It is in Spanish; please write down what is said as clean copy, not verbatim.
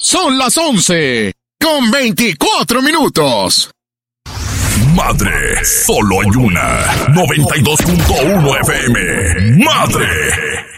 Son las 11:24. Madre, solo hay una. 92.1 FM. Madre.